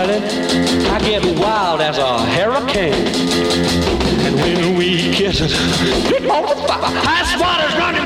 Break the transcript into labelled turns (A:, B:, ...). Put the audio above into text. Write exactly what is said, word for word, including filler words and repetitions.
A: honey, I get wild as a hurricane. And when we kiss it, ice water's running